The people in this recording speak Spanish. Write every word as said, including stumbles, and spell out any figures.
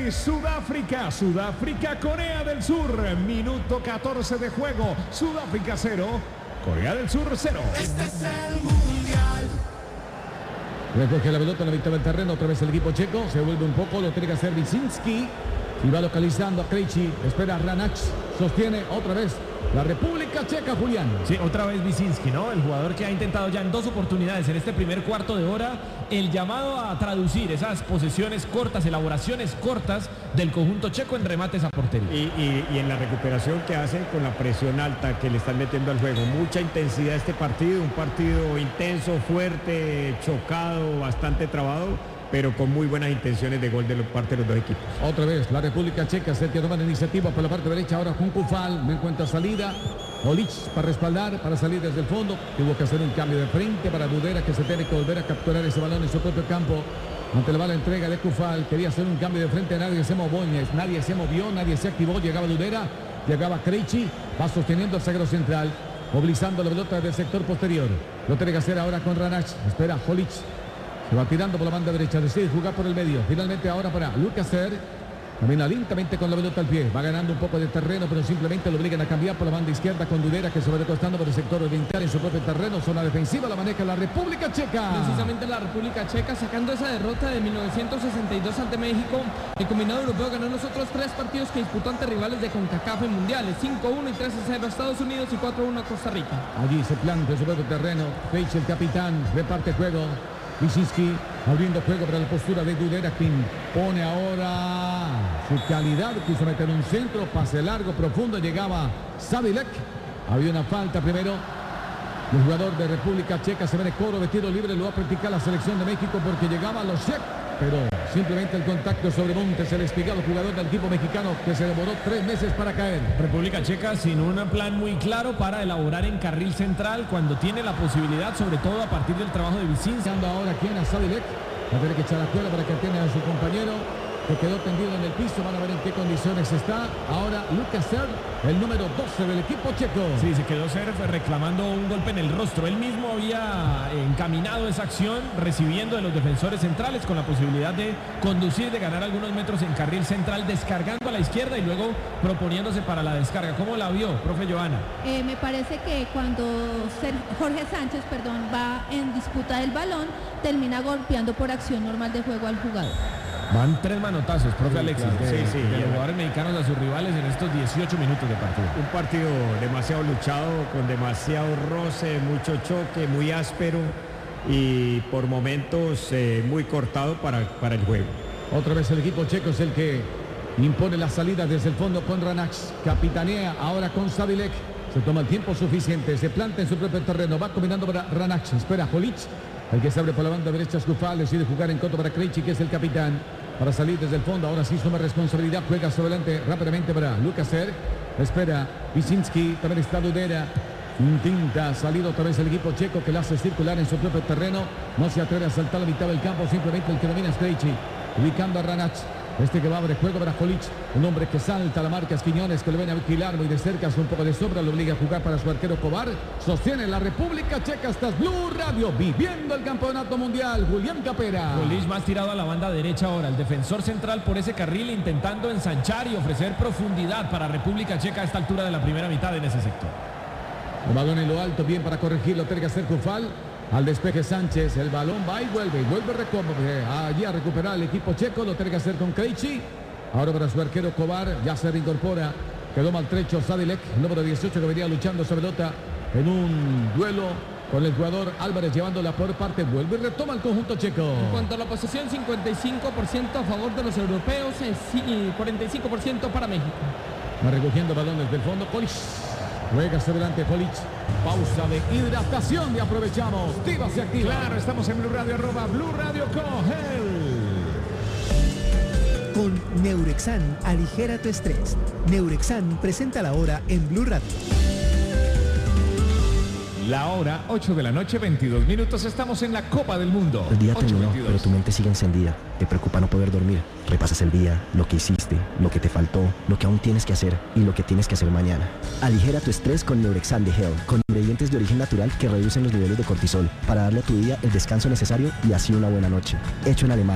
y Sudáfrica. Sudáfrica, Corea del Sur. Minuto catorce de juego. Sudáfrica cero, Corea del Sur cero. Este es el mundial. Recoge la pelota en la mitad del terreno. Otra vez el equipo checo. Se vuelve un poco. Lo tiene que hacer Wyszynski. Y va localizando a Krejci. Espera a Ranach. Sostiene otra vez la República Checa, Julián. Sí, otra vez Wyszynski, ¿no? El jugador que ha intentado ya en dos oportunidades en este primer cuarto de hora el llamado a traducir esas posesiones cortas, elaboraciones cortas del conjunto checo en remates a portería. Y, y, y en la recuperación que hacen con la presión alta que le están metiendo al juego. Mucha intensidad este partido, un partido intenso, fuerte, chocado, bastante trabado, pero con muy buenas intenciones de gol de parte de los dos equipos. Otra vez la República Checa se toma la iniciativa por la parte derecha. Ahora con Kufal, no encuentra salida. Olic para respaldar, para salir desde el fondo. Tuvo que hacer un cambio de frente para Dudera, que se tiene que volver a capturar ese balón en su propio campo. Ante la mala entrega de Kufal, quería hacer un cambio de frente. Nadie se movió, nadie se movió, nadie se activó. Llegaba Dudera, llegaba Krejci, va sosteniendo el zaguero central, movilizando la pelota del sector posterior. Lo tiene que hacer ahora con Ranach. Espera Olic. Se va tirando por la banda derecha, decide jugar por el medio. Finalmente ahora para Lukasher. Camina lentamente con la pelota al pie. Va ganando un poco de terreno, pero simplemente lo obligan a cambiar por la banda izquierda con Dudera, que se va recostando por el sector oriental en su propio terreno. Zona defensiva la maneja la República Checa. Precisamente la República Checa sacando esa derrota de mil novecientos sesenta y dos ante México. El combinado europeo ganó los otros tres partidos que disputó ante rivales de CONCACAF en mundiales. cinco uno y tres a cero a Estados Unidos y cuatro uno a Costa Rica. Allí se planta en su propio terreno. Page, el capitán, reparte juego. Wyszynski abriendo juego para la postura de Dudera, quien pone ahora su calidad, quiso meter un centro, pase largo, profundo, llegaba Savilek. Había una falta primero. El jugador de República Checa se ve de coro, vestido libre, lo va a practicar la selección de México porque llegaba a los Czech, pero simplemente el contacto sobre Montes, el espigado jugador del equipo mexicano que se demoró tres meses para caer. República Checa sin un plan muy claro para elaborar en carril central cuando tiene la posibilidad, sobre todo a partir del trabajo de Wyszynski. Ahora quien a Savilek, va a tener que echar la cuerda para que atienda a su compañero que quedó tendido en el piso. Van a ver en qué condiciones está. Ahora Lukasher, el número doce del equipo checo. Sí, se quedó Serf reclamando un golpe en el rostro. Él mismo había encaminado esa acción recibiendo de los defensores centrales con la posibilidad de conducir, de ganar algunos metros en carril central, descargando a la izquierda y luego proponiéndose para la descarga. ¿Cómo la vio, profe Joana? Eh, me parece que cuando Jorge Sánchez, perdón, va en disputa del balón, termina golpeando por acción normal de juego al jugador. Van tres manotazos, profe Alexis, claro, de, sí, sí, de ya. los jugadores mexicanos a sus rivales en estos dieciocho minutos de partido. Un partido demasiado luchado, con demasiado roce, mucho choque, muy áspero y por momentos eh, muy cortado para, para el juego. Otra vez el equipo checo es el que impone la salida desde el fondo con Ranach. Capitanea ahora con Savilek. Se toma el tiempo suficiente, se planta en su propio terreno, va combinando para Ranach. Espera Olic, el que se abre por la banda derecha es Kufal, decide jugar en contra para Krejci, que es el capitán. Para salir desde el fondo, ahora sí suma responsabilidad, juega sobre adelante rápidamente para Lukasher. Espera Wyszynski, también está Dudera. Intenta salir otra vez el equipo checo que la hace circular en su propio terreno. No se atreve a saltar a la mitad del campo, simplemente el que domina es Krejci. Ubicando a Ranach. Este que va a abrir juego para Olic, un hombre que salta a la marca, es Quiñones, que lo ven a vigilar muy de cerca, hace un poco de sombra, lo obliga a jugar para su arquero Kovar. Sostiene la República Checa, hasta Blue Radio, viviendo el campeonato mundial. Julián Capera. Olic más tirado a la banda derecha ahora, el defensor central por ese carril intentando ensanchar y ofrecer profundidad para República Checa a esta altura de la primera mitad en ese sector. El balón en lo alto, bien para corregirlo, tiene que hacer Kufal. Al despeje Sánchez, el balón va y vuelve, y vuelve recoge, allí a recuperar el equipo checo, lo tiene que hacer con Krejci. Ahora para su arquero Kovar, ya se reincorpora, quedó maltrecho Savilek, el número dieciocho que venía luchando esa pelota en un duelo con el jugador Álvarez, llevándola por parte, vuelve y retoma el conjunto checo. En cuanto a la posesión, cincuenta y cinco por ciento a favor de los europeos y cuarenta y cinco por ciento para México. Va recogiendo balones del fondo, Olic. Juega hacia adelante Olic. Pausa de hidratación y aprovechamos. Tiva se activa. Claro, estamos en Blue Radio, arroba Blue Radio Cogel. Con Neurexan, aligera tu estrés. Neurexan presenta la hora en Blue Radio. La hora, ocho de la noche, veintidós minutos. Estamos en la Copa del Mundo. El día ocho terminó, veintidós. pero tu mente sigue encendida. Te preocupa no poder dormir. Repasas el día, lo que hiciste, lo que te faltó, lo que aún tienes que hacer y lo que tienes que hacer mañana. Aligera tu estrés con Neurexan de Health, con ingredientes de origen natural que reducen los niveles de cortisol para darle a tu día el descanso necesario y así una buena noche. Hecho en Alemania.